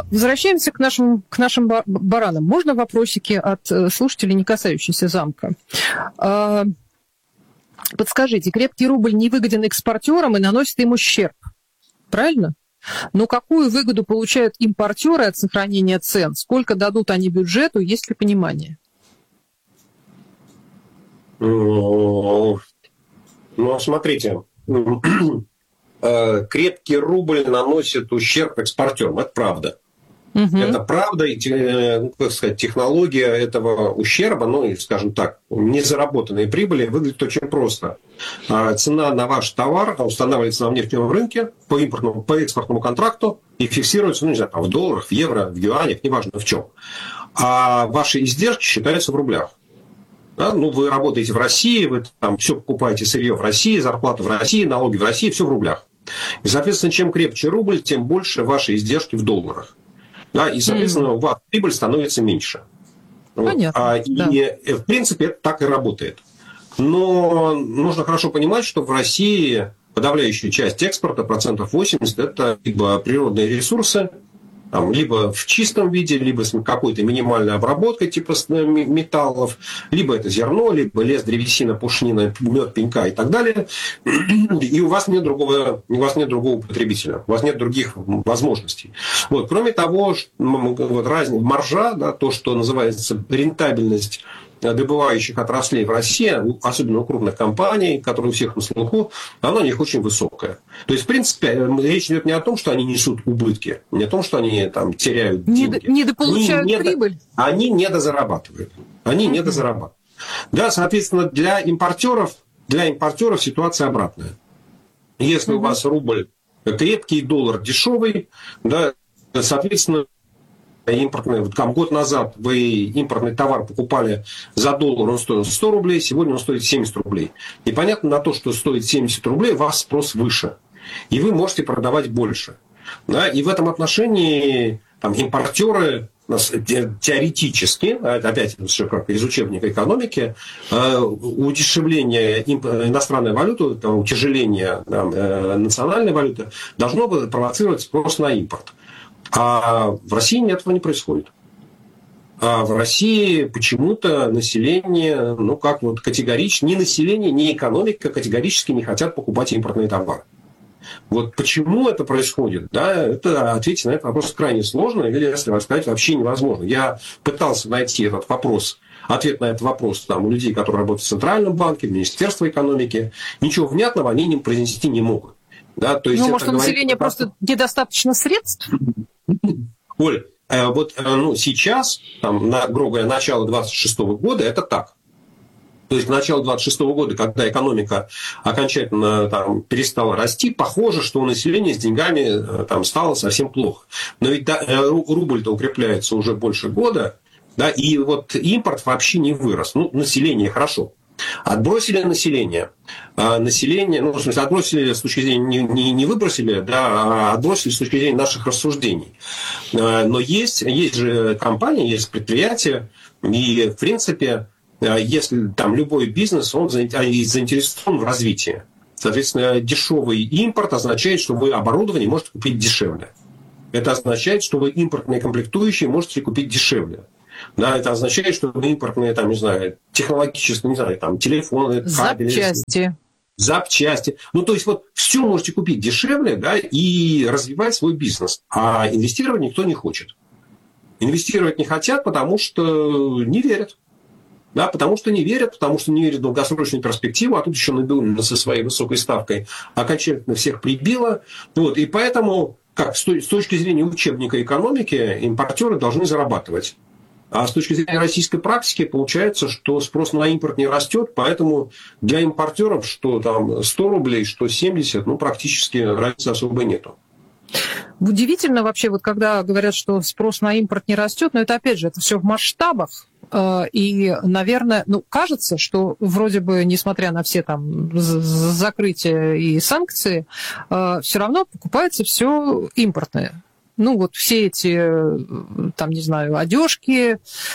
Возвращаемся к нашим баранам. Можно вопросики от слушателей, не касающиеся замка? Подскажите, крепкий рубль невыгоден экспортерам и наносит им ущерб, правильно? Но какую выгоду получают импортеры от сохранения цен? Сколько дадут они бюджету, есть ли понимание? Ну, смотрите, крепкий рубль наносит ущерб экспортерам, это правда. Это правда, и, как сказать, технология этого ущерба, ну, и, скажем так, незаработанной прибыли выглядит очень просто. Цена на ваш товар устанавливается на внешнем рынке по экспортному контракту и фиксируется, ну, не знаю, в долларах, в евро, в юанях, неважно в чем. А ваши издержки считаются в рублях. Да? Ну, вы работаете в России, вы там все покупаете сырье в России, зарплату в России, налоги в России, все в рублях. И, соответственно, чем крепче рубль, тем больше ваши издержки в долларах. Да, и, соответственно, у вас прибыль становится меньше. Понятно. И, в принципе, это так и работает. Но нужно хорошо понимать, что в России подавляющая часть экспорта, 80%, это либо природные ресурсы, там, либо в чистом виде, либо с какой-то минимальной обработкой типа металлов, либо это зерно, либо лес, древесина, пушнина, мед, пенька и так далее. И у вас нет другого потребителя, у вас нет других возможностей. Вот. Кроме того, вот разница маржа, да, то, что называется рентабельность добывающих отраслей в России, особенно у крупных компаний, которые у всех на слуху, она у них очень высокая. То есть, в принципе, речь идет не о том, что они несут убытки, не о том, что они там теряют деньги. Недополучают прибыль. Они недозарабатывают. Да, соответственно, для импортеров ситуация обратная. Если у вас рубль крепкий, доллар дешевый, да, соответственно, импортный. Вот там год назад вы импортный товар покупали за доллар, он стоил 100 рублей, сегодня он стоит 70 рублей. И понятно, на то, что стоит 70 рублей, у вас спрос выше. И вы можете продавать больше. Да? И в этом отношении там, импортеры теоретически, опять все как из учебника экономики, удешевление иностранной валюты, утяжеление национальной валюты должно провоцировать спрос на импорт. А в России этого не происходит. А в России почему-то население, ну как вот категорически, ни население, ни экономика категорически не хотят покупать импортные товары. Вот почему это происходит, да, это ответить на этот вопрос крайне сложно, или, если вам сказать, вообще невозможно. Я пытался найти ответ на этот вопрос там, у людей, которые работают в Центральном банке, в Министерстве экономики. Ничего внятного они им произнести не могут. Да, то есть может, у населения просто недостаточно средств? Оль, вот сейчас, там, грубо говоря, начало 26 года, это так. То есть к началу 26 года, когда экономика окончательно там, перестала расти, похоже, что у населения с деньгами там, стало совсем плохо. Но ведь рубль-то укрепляется уже больше года, да, и вот импорт вообще не вырос. Ну, население хорошо. Отбросили население. Ну, в смысле, отбросили с точки зрения, не выбросили, да, а отбросили с точки зрения наших рассуждений. Но есть же компании, есть предприятия, и, в принципе, если там любой бизнес, он заинтересован в развитии. Соответственно, дешевый импорт означает, что вы оборудование можете купить дешевле. Это означает, что вы импортные комплектующие можете купить дешевле. Да, это означает, что импортные, там, не знаю, технологические, не знаю, там, телефоны, кабели, запчасти. Ну, то есть, вот все можете купить дешевле, да, и развивать свой бизнес. А инвестировать никто не хочет. Инвестировать не хотят, потому что не верят. Да, потому что не верят в долгосрочную перспективу, а тут еще Набиуллина со своей высокой ставкой окончательно всех прибила. Вот, и поэтому, с точки зрения учебника экономики, импортеры должны зарабатывать. А с точки зрения российской практики получается, что спрос на импорт не растет, поэтому для импортеров что там 100 рублей, что 70, ну, практически разницы особой нету. Удивительно вообще, вот когда говорят, что спрос на импорт не растет, но это опять же, это все в масштабах. И, наверное, кажется, что вроде бы, несмотря на все там закрытия и санкции, все равно покупается все импортное. Ну, вот все эти, там, не знаю, одежки,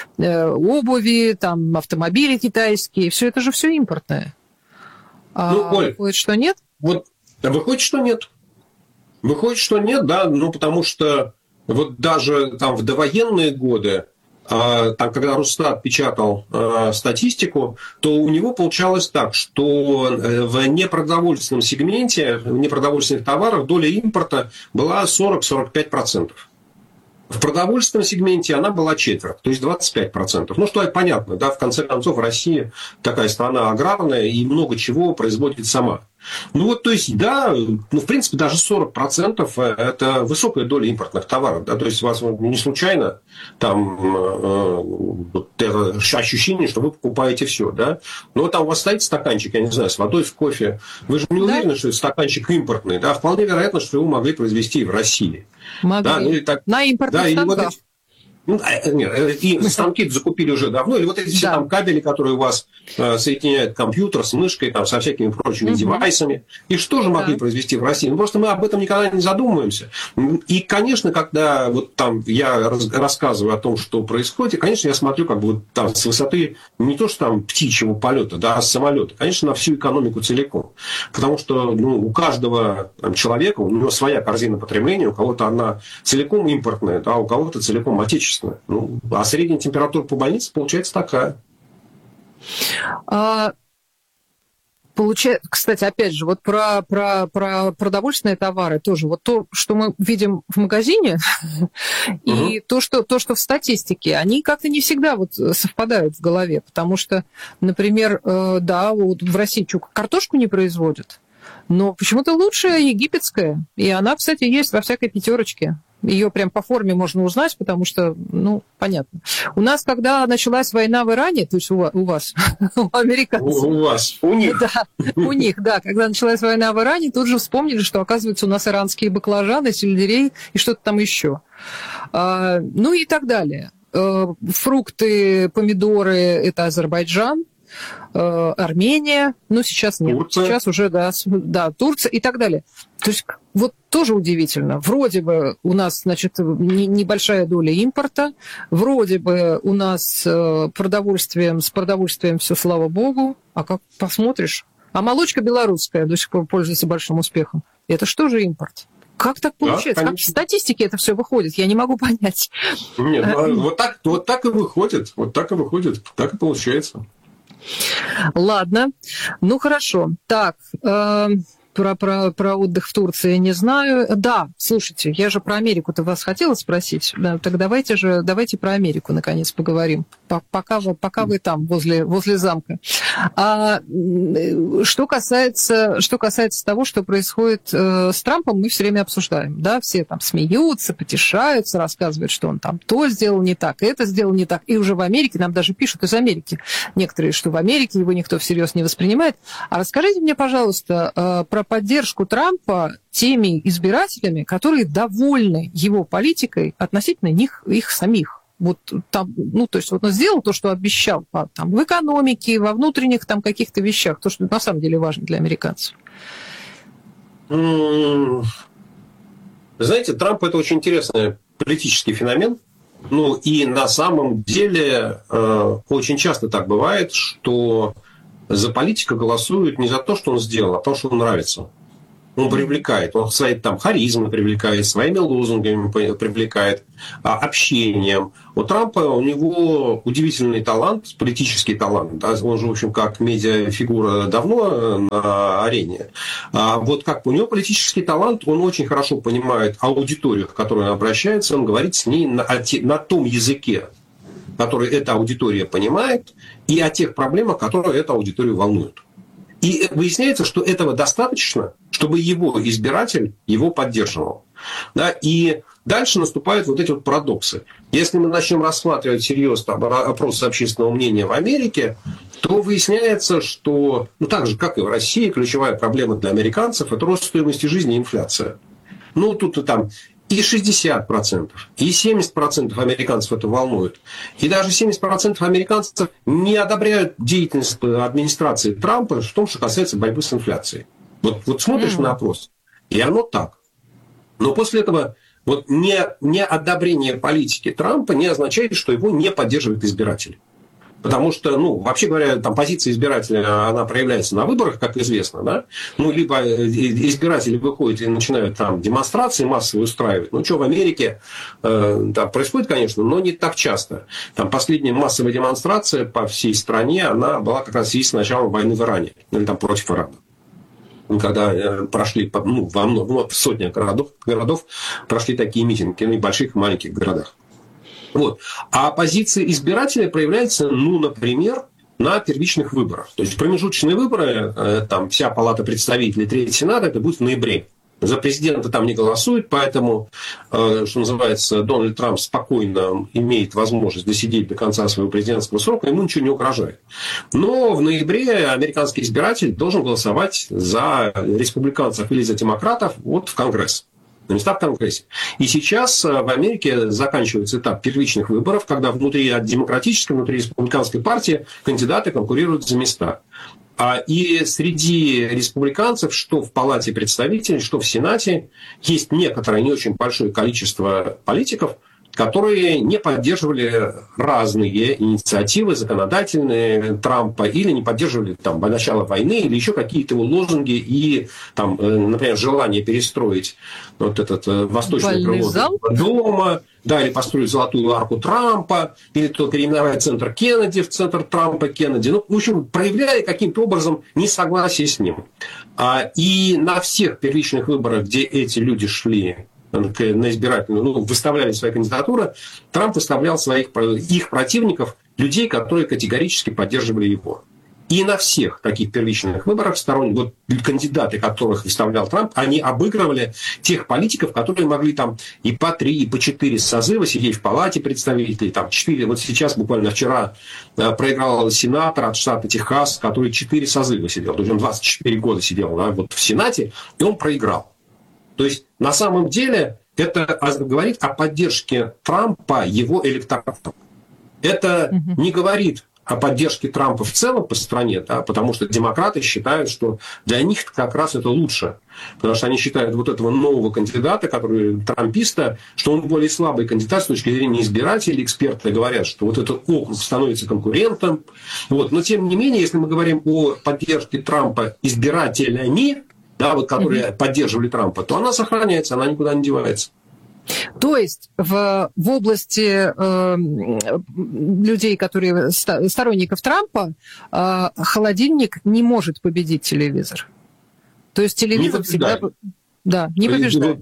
обуви, там, автомобили китайские, все это же все импортное. Оль, выходит, что нет? Вот, выходит, что нет. Выходит, что нет, да, потому что вот даже там в довоенные годы, там, когда Росстат печатал статистику, то у него получалось так, что в непродовольственном сегменте, в непродовольственных товарах доля импорта была 40-45%. В продовольственном сегменте она была четверть, то есть 25%. Ну, что понятно, да, в конце концов, Россия такая страна аграрная и много чего производит сама. Ну, вот, то есть, да, ну, в принципе, даже 40% это высокая доля импортных товаров, да, то есть, у вас не случайно там ощущение, что вы покупаете все, да, но там у вас стоит стаканчик, я не знаю, с водой, с кофе, вы же не уверены, что это стаканчик импортный, да, вполне вероятно, что его могли произвести и в России. Могли. Да, ну, и так, на импортных станках. Нет, и станки закупили уже давно, или вот эти все там кабели, которые у вас соединяют компьютер с мышкой, там, со всякими прочими девайсами, их что же могли произвести в России? Ну, просто мы об этом никогда не задумываемся. И, конечно, когда вот там я рассказываю о том, что происходит, конечно, я смотрю как бы вот там с высоты не то, что там птичьего полета, да, а с самолета, конечно, на всю экономику целиком. Потому что у каждого там, человека, у него своя корзина потребления, у кого-то она целиком импортная, да, у кого-то целиком отечественная. Ну, а средняя температура по больнице получается такая. Кстати, опять же, вот про продовольственные товары тоже. Вот то, что мы видим в магазине, и то, что в статистике, они как-то не всегда вот совпадают в голове. Потому что, например, да, вот в России картошку не производят, но почему-то лучшая египетская. И она, кстати, есть во всякой пятерочке. Ее прям по форме можно узнать, потому что, ну, понятно. У нас, когда началась война в Иране, то есть у вас, у американцев. У вас, у них. Да, у них, да. Когда началась война в Иране, тут же вспомнили, что, оказывается, у нас иранские баклажаны, сельдерей и что-то там еще. Ну и так далее. Фрукты, помидоры – это Азербайджан. Армения, ну сейчас нет, Турция. Сейчас уже, да, Турция и так далее. То есть вот тоже удивительно. Вроде бы у нас, значит, небольшая доля импорта, вроде бы у нас с продовольствием все, слава богу, а как посмотришь, а молочка белорусская до сих пор пользуется большим успехом. Это что же импорт? Как так получается? Да, как в статистике это все выходит? Я не могу понять. Нет, вот так и выходит, так и получается. Ладно, ну хорошо. Так, про отдых в Турции я не знаю. Да, слушайте, я же про Америку-то вас хотела спросить. Да, так давайте про Америку наконец поговорим. Пока вы там, возле замка. Что касается того, что происходит с Трампом, мы все время обсуждаем. Да? Все там смеются, потешаются, рассказывают, что он там то сделал не так, это сделал не так. И уже в Америке, нам даже пишут из Америки некоторые, что в Америке его никто всерьез не воспринимает. А расскажите мне, пожалуйста, про поддержку Трампа теми избирателями, которые довольны его политикой относительно их самих. Вот там, ну, то есть вот он сделал то, что обещал там, в экономике, во внутренних там каких-то вещах, то, что на самом деле важно для американцев. Знаете, Трамп – это очень интересный политический феномен. Ну, и на самом деле очень часто так бывает, что за политика голосуют не за то, что он сделал, а то, что он нравится. Он привлекает, он своей там харизмой привлекает, своими лозунгами привлекает, общением. У Трампа, у него удивительный талант, политический талант. Да? Он же, в общем, как медиафигура давно на арене. Вот как у него политический талант, он очень хорошо понимает аудиторию, к которой он обращается, он говорит с ней на том языке, который эта аудитория понимает, и о тех проблемах, которые эту аудиторию волнуют. И выясняется, что этого достаточно, чтобы его избиратель его поддерживал. Да? И дальше наступают вот эти вот парадоксы. Если мы начнем рассматривать серьезно опросы общественного мнения в Америке, то выясняется, что, ну так же, как и в России, ключевая проблема для американцев – это рост стоимости жизни и инфляция. Ну, тут и там и 60%, и 70% американцев это волнует. И даже 70% американцев не одобряют деятельность администрации Трампа в том, что касается борьбы с инфляцией. Вот смотришь на опрос, и оно так. Но после этого вот не одобрение политики Трампа не означает, что его не поддерживают избиратели. Потому что, ну, вообще говоря, там позиция избирателя, она проявляется на выборах, как известно, да? Ну, либо избиратели выходят и начинают там демонстрации массовые устраивать. Ну, что в Америке да, происходит, конечно, но не так часто. Там последняя массовая демонстрация по всей стране, она была как раз с началом войны в Иране, или там против Ирана. Когда прошли, ну, в сотнях городов прошли такие митинги, в больших и маленьких городах. Вот. А позиция избирателя проявляется, ну, например, на первичных выборах. То есть промежуточные выборы, там вся палата представителей, третий сенат, это будет в ноябре. За президента там не голосуют, поэтому, что называется, Дональд Трамп спокойно имеет возможность досидеть до конца своего президентского срока, ему ничего не угрожает. Но в ноябре американский избиратель должен голосовать за республиканцев или за демократов вот в Конгресс. На места в Конгрессе. И сейчас в Америке заканчивается этап первичных выборов, когда внутри демократической, внутри республиканской партии кандидаты конкурируют за места. И среди республиканцев, что в Палате представителей, что в Сенате, есть некоторое не очень большое количество политиков, которые не поддерживали разные инициативы законодательные Трампа или не поддерживали там начало войны или еще какие-то его лозунги и там, например, желание перестроить вот этот восточный крыло дома, да, или построить золотую арку Трампа, или то переименовать центр Кеннеди в центр Трампа Кеннеди. Ну, в общем, проявляя каким-то образом несогласие с ним. И на всех первичных выборах, где эти люди шли на избирательную, ну, выставляли свои кандидатуры, Трамп выставлял их противников, людей, которые категорически поддерживали его. И на всех таких первичных выборах вот кандидаты, которых выставлял Трамп, они обыгрывали тех политиков, которые могли там и по 3, и по 4 созыва сидеть в палате представителей, там 4. Вот сейчас, буквально вчера, проиграл сенатор от штата Техас, который 4 созыва сидел. То есть он 24 года сидел, да, вот в Сенате, и он проиграл. То есть, на самом деле, это говорит о поддержке Трампа его электоратом. Это не говорит о поддержке Трампа в целом по стране, да, потому что демократы считают, что для них как раз это лучше. Потому что они считают вот этого нового кандидата, который трамписта, что он более слабый кандидат с точки зрения избирателей. Эксперты говорят, что вот этот округ становится конкурентом. Вот. Но, тем не менее, если мы говорим о поддержке Трампа избирателями, да, вот, которые поддерживали Трампа, то она сохраняется, она никуда не девается. То есть в области людей, которые сторонников Трампа, холодильник не может победить телевизор. То есть телевизор всегда... Да, не побеждает.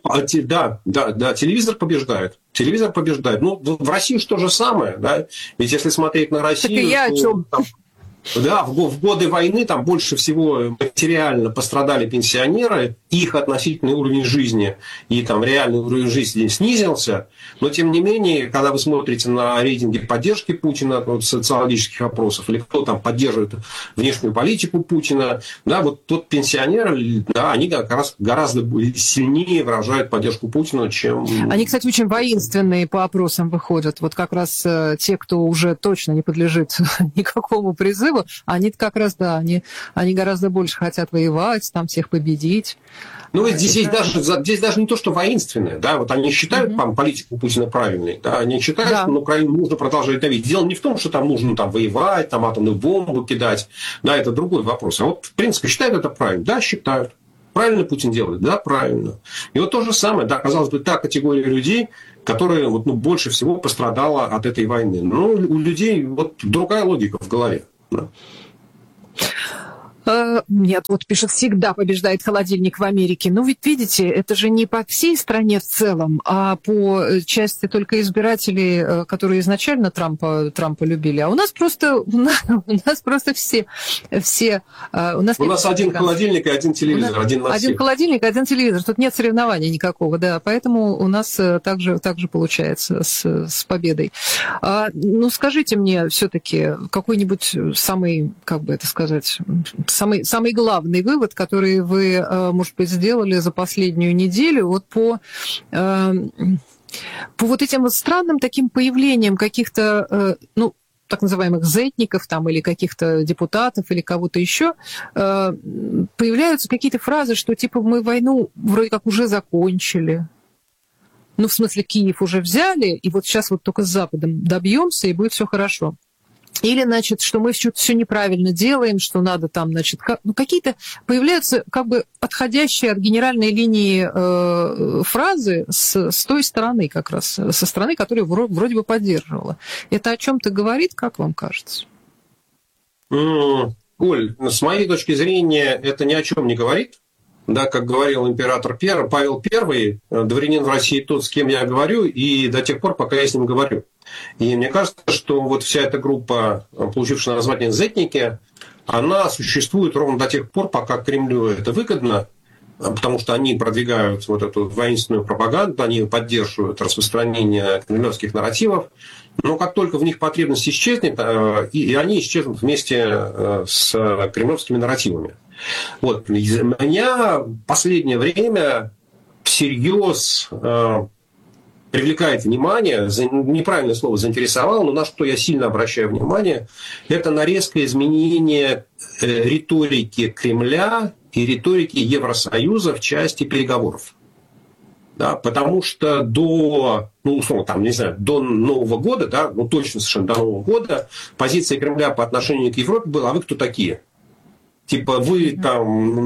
Да, телевизор побеждает. Телевизор побеждает. Ну, в России же то же самое, да? Ведь если смотреть на Россию... Так и я о чем... Да, в годы войны там больше всего материально пострадали пенсионеры, их относительный уровень жизни и там реальный уровень жизни снизился, но тем не менее, когда вы смотрите на рейтинги поддержки Путина, вот, социологических опросов, или кто там поддерживает внешнюю политику Путина, да, вот тот пенсионеры, да, они как раз гораздо сильнее выражают поддержку Путина, чем... Они, кстати, очень воинственные по опросам выходят, вот как раз те, кто уже точно не подлежит никакому призыву, они как раз, да, они гораздо больше хотят воевать, там всех победить. Ну, здесь даже не то, что воинственные, да, вот они считают там политику Путина правильной, да, они считают, что на Украину нужно продолжать давить. Дело не в том, что там нужно там воевать, там атомную бомбу кидать, да, это другой вопрос. А вот, в принципе, считают это правильно? Да, считают. Правильно Путин делает? Да, правильно. И вот то же самое, да, казалось бы, та категория людей, которая вот, ну, больше всего пострадала от этой войны. Но у людей вот другая логика в голове. Да. Нет, вот пишет, всегда побеждает холодильник в Америке. Ну, ведь видите, это же не по всей стране в целом, а по части только избирателей, которые изначально Трампа любили. А у нас просто все. У нас один холодильник и один телевизор, один на всех. Один холодильник, один телевизор. Тут нет соревнований никакого, да. Поэтому у нас также получается с победой. Ну, скажите мне все-таки какой-нибудь самый, как бы это сказать, самый главный вывод, который вы, может быть, сделали за последнюю неделю вот по вот этим вот странным таким появлением каких-то, ну, так называемых зетников там, или каких-то депутатов, или кого-то еще, появляются какие-то фразы, что типа мы войну вроде как уже закончили. Ну, в смысле, Киев уже взяли, и вот сейчас вот только с Западом добьемся, и будет все хорошо. Или, значит, что мы все неправильно делаем, что надо там, значит, какие-то появляются как бы отходящие от генеральной линии фразы с той стороны как раз, со стороны, которая вроде бы поддерживала. Это о чем-то говорит, как вам кажется? Оль, с моей точки зрения, это ни о чем не говорит. Да, как говорил император Павел I, дворянин в России тот, с кем я говорю, и до тех пор, пока я с ним говорю. И мне кажется, что вот вся эта группа, получившая название «зетники», она существует ровно до тех пор, пока Кремлю это выгодно, потому что они продвигают вот эту воинственную пропаганду, они поддерживают распространение кремлевских нарративов. Но как только в них потребность исчезнет, и они исчезнут вместе с кремлевскими нарративами. Вот. Меня в последнее время всерьез привлекает внимание, неправильное слово заинтересовало, но на что я сильно обращаю внимание, это на резкое изменение риторики Кремля и риторики Евросоюза в части переговоров. Да, потому что до, условно, там, не знаю, до Нового года, да, точно совершенно до Нового года, позиция Кремля по отношению к Европе была: а вы кто такие? Типа, вы там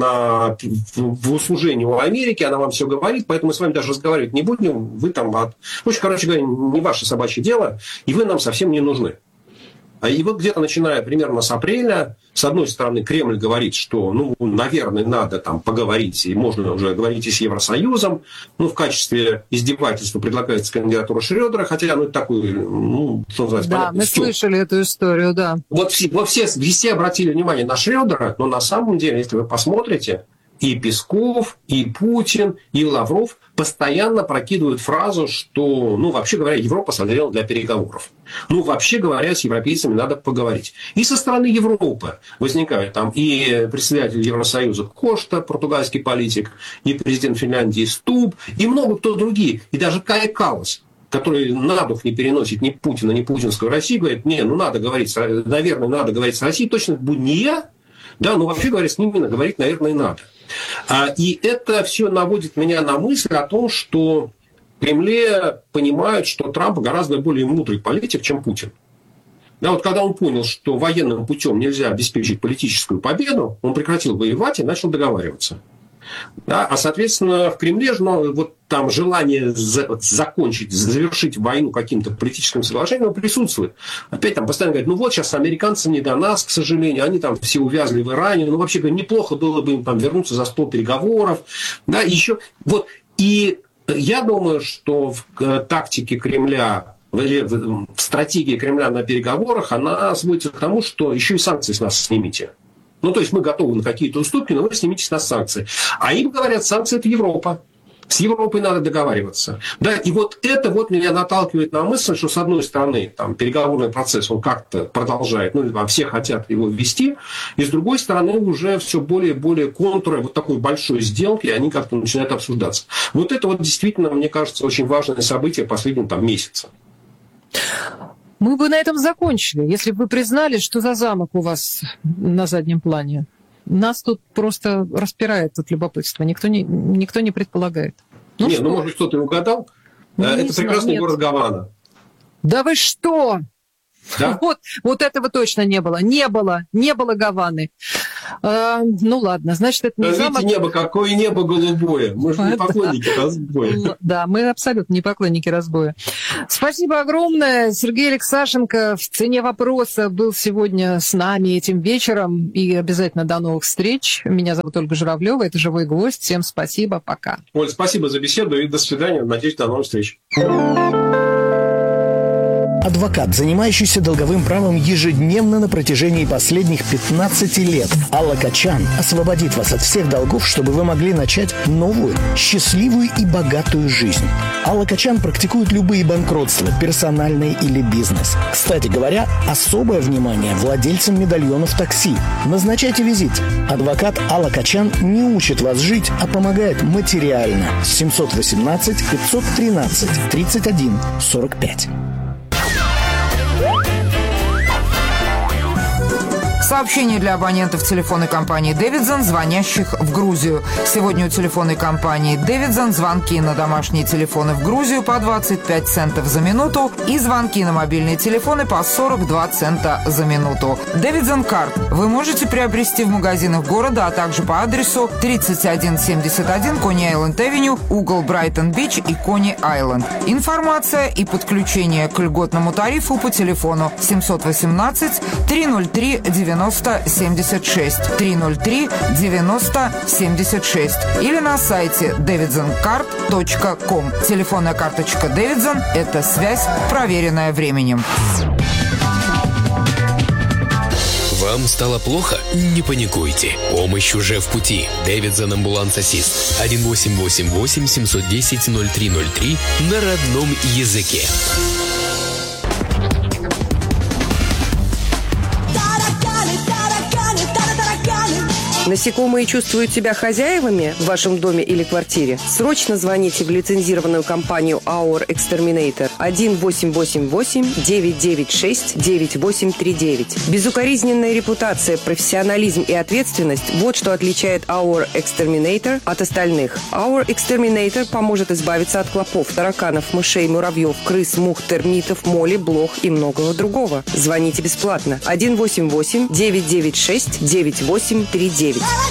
в услужении у Америки, она вам все говорит, поэтому мы с вами даже разговаривать не будем, вы там, короче говоря, не ваше собачье дело, и вы нам совсем не нужны. И вот где-то начиная примерно с апреля, с одной стороны, Кремль говорит, что, наверное, надо там поговорить, и можно уже говорить и с Евросоюзом. В качестве издевательства предлагается кандидатура Шрёдера, хотя, это такой, что называется, да, мы слышали эту историю, да. Вот все обратили внимание на Шрёдера, но на самом деле, если вы посмотрите, и Песков, и Путин, и Лавров постоянно прокидывают фразу, что, вообще говоря, Европа созрела для переговоров. Вообще говоря, с европейцами надо поговорить. И со стороны Европы возникают там и председатель Евросоюза Кошта, португальский политик, и президент Финляндии Стуб, и много кто другие. И даже Кая Каллас, который на дух не переносит ни Путина, ни путинскую Россию, говорит: надо говорить, наверное, надо говорить с Россией, точно это будет не я, да, но вообще говоря, с ними говорить, наверное, и надо. И это все наводит меня на мысль о том, что в Кремле понимают, что Трамп гораздо более мудрый политик, чем Путин. Да, вот когда он понял, что военным путем нельзя обеспечить политическую победу, он прекратил воевать и начал договариваться. Да, соответственно, в Кремле там желание завершить войну каким-то политическим соглашением присутствует. Опять там постоянно говорят: сейчас американцы не до нас, к сожалению, они там все увязли в Иране, вообще говоря, неплохо было бы им там вернуться за стол переговоров. Да, еще и я думаю, что в тактике Кремля, в стратегии Кремля на переговорах, она сводится к тому, что еще и санкции с нас снимите. То есть мы готовы на какие-то уступки, но вы снимите с нас санкции. А им говорят: санкции – это Европа. С Европой надо договариваться. Да, и это меня наталкивает на мысль, что, с одной стороны, там, переговорный процесс, он как-то продолжает, все хотят его ввести, и, с другой стороны, уже все более и более контуры такой большой сделки, они как-то начинают обсуждаться. Это действительно, мне кажется, очень важное событие последнего месяца. Мы бы на этом закончили, если бы вы признали, что за замок у вас на заднем плане. Нас тут просто распирает от любопытства. Никто не предполагает. Может, кто-то угадал? Это прекрасный город Гавана. Да вы что? Да? Вот этого точно не было. Не было Гаваны. Ладно, значит, это не замок. Видите, небо, какое небо голубое. Мы же не поклонники разбоя. Да, мы абсолютно не поклонники разбоя. Спасибо огромное. Сергей Алексашенко в «Цене вопроса» был сегодня с нами этим вечером. И обязательно до новых встреч. Меня зовут Ольга Журавлева. Это «Живой гвоздь». Всем спасибо. Пока. Оль, спасибо за беседу и до свидания. Надеюсь, до новых встреч. Адвокат, занимающийся долговым правом ежедневно на протяжении последних 15 лет. Алла Качан освободит вас от всех долгов, чтобы вы могли начать новую, счастливую и богатую жизнь. Алла Качан практикует любые банкротства, персональные или бизнес. Кстати говоря, особое внимание владельцам медальонов такси. Назначайте визит. Адвокат Алла Качан не учит вас жить, а помогает материально. 718 513 31 45. Сообщение для абонентов телефонной компании Davidson, звонящих в Грузию. Сегодня у телефонной компании Davidson звонки на домашние телефоны в Грузию по 25 центов за минуту и звонки на мобильные телефоны по 42 цента за минуту. Davidson Card вы можете приобрести в магазинах города, а также по адресу 3171 Кони-Айленд-Авеню, угол Брайтон-Бич и Кони-Айленд. Информация и подключение к льготному тарифу по телефону 718 303 90 76 303 90 76 или на сайте davidsoncard.com. Телефонная карточка Davidson – это связь, проверенная временем. Вам стало плохо? Не паникуйте. Помощь уже в пути. Davidson Ambulance Assist. 1888 710 0303 на родном языке. Насекомые чувствуют себя хозяевами в вашем доме или квартире? Срочно звоните в лицензированную компанию Our Exterminator 1888-996-9839. Безукоризненная репутация, профессионализм и ответственность – вот что отличает Our Exterminator от остальных. Our Exterminator поможет избавиться от клопов, тараканов, мышей, муравьев, крыс, мух, термитов, моли, блох и многого другого. Звоните бесплатно 188-996-9839.